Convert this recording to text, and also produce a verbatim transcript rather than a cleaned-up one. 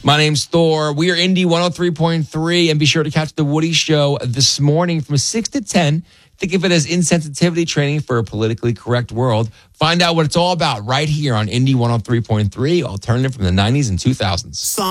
My name's Thor. We are Indy one oh three point three, and be sure to catch The Woody Show this morning from six to ten. Think of it as insensitivity training for a politically correct world. Find out what it's all about right here on Indy one oh three point three, alternative from the nineties and two thousands.